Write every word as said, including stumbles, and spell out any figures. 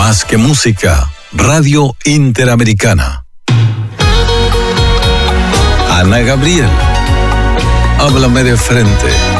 Más que música, Radio Interamericana. Ana Gabriel, háblame de frente.